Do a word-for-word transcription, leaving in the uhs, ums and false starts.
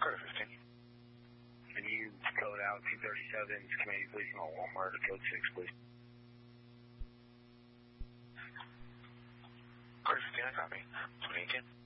Carter fifteen. Can you code out two thirty-seven, Community Police in Walmart, code six, please? Carter fifteen, I copy. twenty-eight ten.